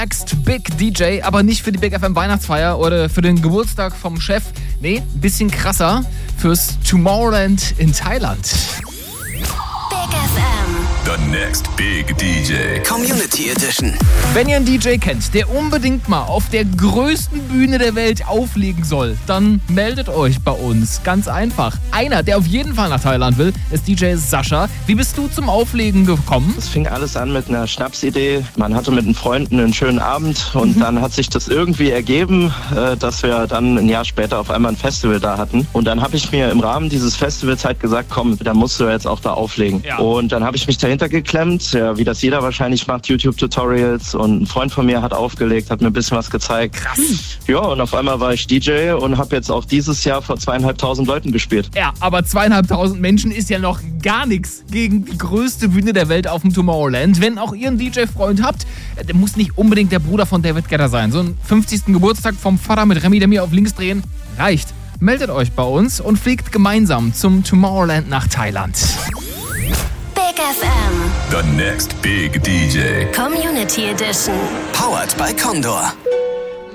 Next Big DJ, aber nicht für die Big FM Weihnachtsfeier oder für den Geburtstag vom Chef. Nee, ein bisschen krasser fürs Tomorrowland in Thailand. Big FM. The Next Big DJ. Community Edition. Wenn ihr einen DJ kennt, der unbedingt mal auf der größten Bühne der Welt auflegen soll, dann meldet euch bei uns. Ganz einfach. Einer, der auf jeden Fall nach Thailand will, ist DJ Sascha. Wie bist du zum Auflegen gekommen? Es fing alles an mit einer Schnapsidee. Man hatte mit den Freunden einen schönen Abend und dann hat sich das irgendwie ergeben, dass wir dann ein Jahr später auf einmal ein Festival da hatten. Und dann habe ich mir im Rahmen dieses Festivals halt gesagt, komm, da musst du jetzt auch da auflegen. Ja. Und dann habe ich mich dahinter geklemmt, ja, wie das jeder wahrscheinlich macht, YouTube-Tutorials, und ein Freund von mir hat aufgelegt, hat mir ein bisschen was gezeigt. Krass. Ja, und auf einmal war ich DJ und habe jetzt auch dieses Jahr vor 2.500 Leuten gespielt. Ja, aber 2.500 Menschen ist ja noch gar nichts gegen die größte Bühne der Welt auf dem Tomorrowland. Wenn auch ihr einen DJ-Freund habt, der muss nicht unbedingt der Bruder von David Guetta sein. So einen 50. Geburtstag vom Vater mit Remy Demi auf links drehen reicht. Meldet euch bei uns und fliegt gemeinsam zum Tomorrowland nach Thailand. Big FM. The Next Big DJ. Community Edition. Powered by Condor.